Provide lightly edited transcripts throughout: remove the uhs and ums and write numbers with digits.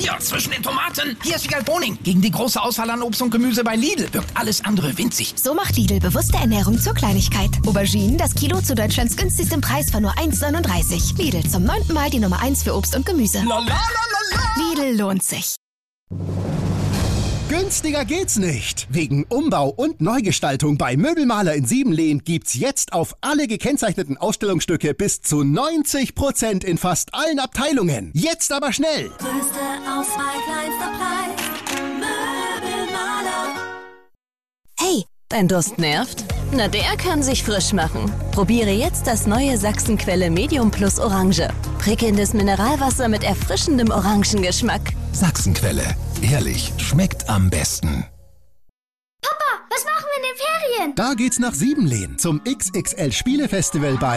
Hier, zwischen den Tomaten. Hier ist Wiegald Boning. Gegen die große Auswahl an Obst und Gemüse bei Lidl wirkt alles andere winzig. So macht Lidl bewusste Ernährung zur Kleinigkeit. Auberginen, das Kilo zu Deutschlands günstigstem Preis von nur 1,39. Lidl, zum 9. Mal die Nummer 1 für Obst und Gemüse. Lidl lohnt sich. Günstiger geht's nicht. Wegen Umbau und Neugestaltung bei Möbelmaler in Siebenlehn gibt's jetzt auf alle gekennzeichneten Ausstellungsstücke bis zu 90% in fast allen Abteilungen. Jetzt aber schnell! Größte Auswahl, kleinster Preis. Möbelmaler. Hey, dein Durst nervt? Na, der kann sich frisch machen. Probiere jetzt das neue Sachsenquelle Medium Plus Orange. Prickelndes Mineralwasser mit erfrischendem Orangengeschmack. Sachsenquelle. Ehrlich, schmeckt am besten. Papa, was machen wir in den Ferien? Da geht's nach Siebenlehn zum XXL Spielefestival bei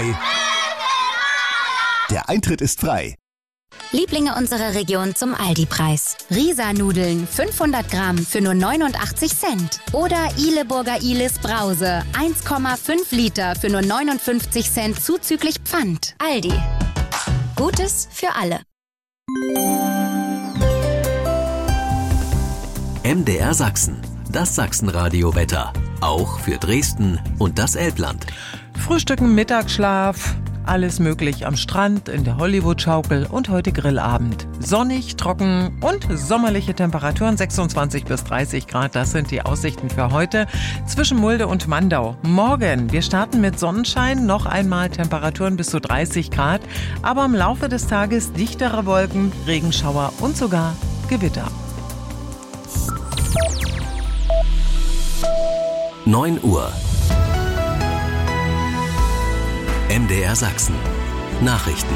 Der Eintritt ist frei. Lieblinge unserer Region zum Aldi-Preis. Risa-Nudeln 500 Gramm für nur 89 Cent. Oder Ihleburger Ihles Brause 1,5 Liter für nur 59 Cent zuzüglich Pfand. Aldi. Gutes für alle. MDR Sachsen. Das Sachsenradio-Wetter. Auch für Dresden und das Elbland. Frühstücken, Mittagsschlaf. Alles möglich am Strand, in der Hollywood-Schaukel und heute Grillabend. Sonnig, trocken und sommerliche Temperaturen 26 bis 30 Grad. Das sind die Aussichten für heute zwischen Mulde und Mandau. Morgen, wir starten mit Sonnenschein, noch einmal Temperaturen bis zu 30 Grad. Aber im Laufe des Tages dichtere Wolken, Regenschauer und sogar Gewitter. 9 Uhr. MDR Sachsen. Nachrichten.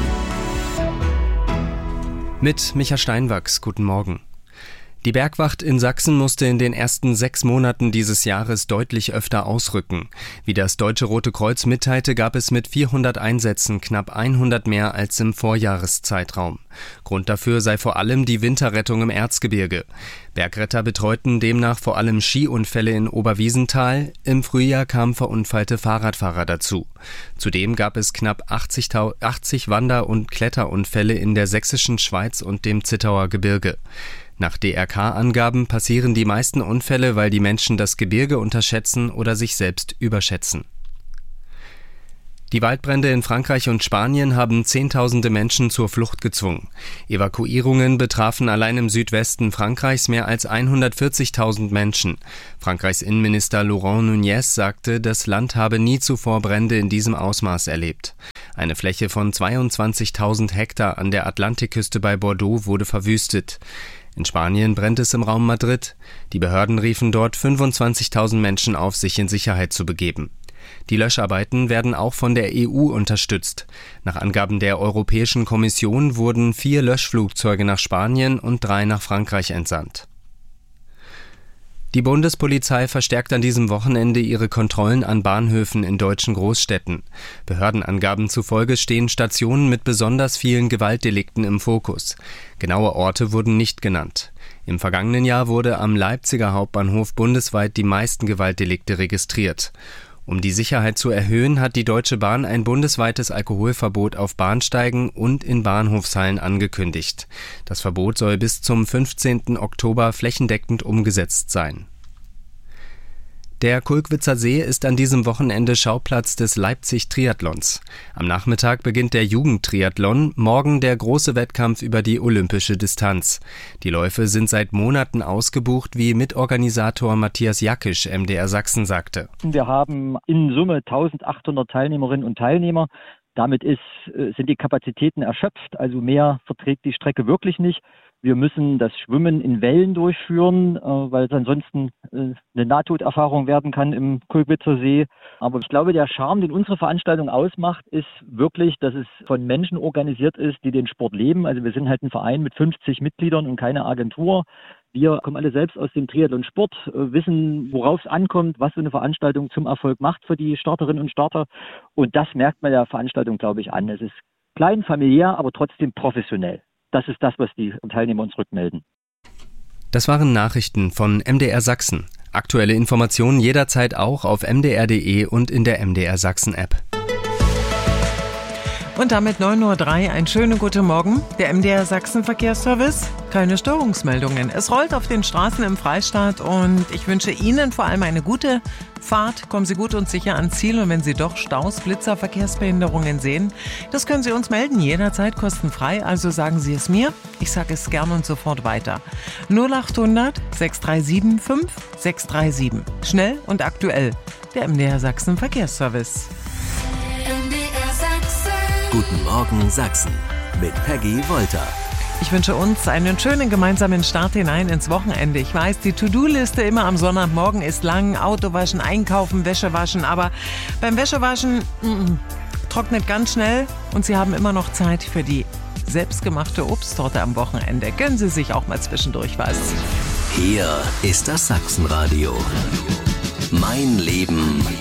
Mit Micha Steinwachs, guten Morgen. Die Bergwacht in Sachsen musste in den ersten 6 Monaten dieses Jahres deutlich öfter ausrücken. Wie das Deutsche Rote Kreuz mitteilte, gab es mit 400 Einsätzen knapp 100 mehr als im Vorjahreszeitraum. Grund dafür sei vor allem die Winterrettung im Erzgebirge. Bergretter betreuten demnach vor allem Skiunfälle in Oberwiesenthal. Im Frühjahr kamen verunfallte Fahrradfahrer dazu. Zudem gab es knapp 80 Wander- und Kletterunfälle in der sächsischen Schweiz und dem Zittauer Gebirge. Nach DRK-Angaben passieren die meisten Unfälle, weil die Menschen das Gebirge unterschätzen oder sich selbst überschätzen. Die Waldbrände in Frankreich und Spanien haben Zehntausende Menschen zur Flucht gezwungen. Evakuierungen betrafen allein im Südwesten Frankreichs mehr als 140.000 Menschen. Frankreichs Innenminister Laurent Nunez sagte, das Land habe nie zuvor Brände in diesem Ausmaß erlebt. Eine Fläche von 22.000 Hektar an der Atlantikküste bei Bordeaux wurde verwüstet. In Spanien brennt es im Raum Madrid. Die Behörden riefen dort 25.000 Menschen auf, sich in Sicherheit zu begeben. Die Löscharbeiten werden auch von der EU unterstützt. Nach Angaben der Europäischen Kommission wurden 4 Löschflugzeuge nach Spanien und 3 nach Frankreich entsandt. Die Bundespolizei verstärkt an diesem Wochenende ihre Kontrollen an Bahnhöfen in deutschen Großstädten. Behördenangaben zufolge stehen Stationen mit besonders vielen Gewaltdelikten im Fokus. Genaue Orte wurden nicht genannt. Im vergangenen Jahr wurde am Leipziger Hauptbahnhof bundesweit die meisten Gewaltdelikte registriert. Um die Sicherheit zu erhöhen, hat die Deutsche Bahn ein bundesweites Alkoholverbot auf Bahnsteigen und in Bahnhofshallen angekündigt. Das Verbot soll bis zum 15. Oktober flächendeckend umgesetzt sein. Der Kulkwitzer See ist an diesem Wochenende Schauplatz des Leipzig-Triathlons. Am Nachmittag beginnt der Jugendtriathlon, morgen der große Wettkampf über die olympische Distanz. Die Läufe sind seit Monaten ausgebucht, wie Mitorganisator Matthias Jackisch MDR Sachsen sagte. Wir haben in Summe 1800 Teilnehmerinnen und Teilnehmer. Damit sind die Kapazitäten erschöpft, also mehr verträgt die Strecke wirklich nicht. Wir müssen das Schwimmen in Wellen durchführen, weil es ansonsten eine Nahtoderfahrung werden kann im Kulkwitzer See. Aber ich glaube, der Charme, den unsere Veranstaltung ausmacht, ist wirklich, dass es von Menschen organisiert ist, die den Sport leben. Also wir sind halt ein Verein mit 50 Mitgliedern und keine Agentur. Wir kommen alle selbst aus dem Triathlon-Sport, wissen, worauf es ankommt, was so eine Veranstaltung zum Erfolg macht für die Starterinnen und Starter. Und das merkt man der Veranstaltung, glaube ich, an. Es ist klein, familiär, aber trotzdem professionell. Das ist das, was die Teilnehmer uns rückmelden. Das waren Nachrichten von MDR Sachsen. Aktuelle Informationen jederzeit auch auf mdr.de und in der MDR Sachsen App. Und damit 9:03 Uhr, einen schönen guten Morgen. Der MDR Sachsen Verkehrsservice, keine Störungsmeldungen. Es rollt auf den Straßen im Freistaat und ich wünsche Ihnen vor allem eine gute Fahrt. Kommen Sie gut und sicher ans Ziel und wenn Sie doch Staus, Blitzer, Verkehrsbehinderungen sehen, das können Sie uns melden, jederzeit kostenfrei. Also sagen Sie es mir, ich sage es gern und sofort weiter. 0800 637 5637. Schnell und aktuell. Der MDR Sachsen Verkehrsservice. Guten Morgen Sachsen mit Peggy Wolter. Ich wünsche uns einen schönen gemeinsamen Start hinein ins Wochenende. Ich weiß, die To-Do-Liste immer am Sonntagmorgen ist lang. Auto waschen, einkaufen, Wäsche waschen. Aber beim Wäschewaschen trocknet ganz schnell und Sie haben immer noch Zeit für die selbstgemachte Obsttorte am Wochenende. Gönnen Sie sich auch mal zwischendurch was. Hier ist das Sachsenradio. Mein Leben